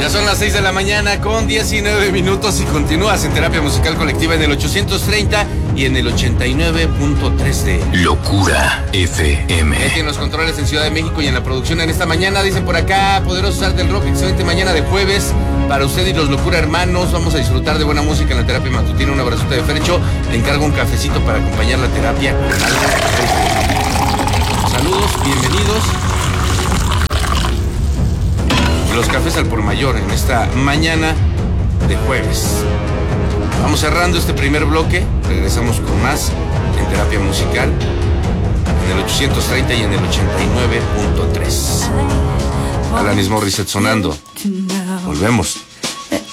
Ya son las 6 de la mañana con 19 minutos y continúas en Terapia Musical Colectiva en el 830 y en el 89.3 de Locura FM. Aquí en los controles en Ciudad de México y en la producción en esta mañana. Dicen por acá, poderosos arte del rock, excelente mañana de jueves para usted y los Locura Hermanos. Vamos a disfrutar de buena música en la terapia matutina. Un abrazote de Fercho. Le encargo un cafecito para acompañar la terapia con algo. Saludos, bienvenidos. Los cafés al por mayor en esta mañana de jueves. Vamos cerrando este primer bloque. Regresamos con más en terapia musical en el 830 y en el 89.3. Alanis Morissette sonando. Volvemos.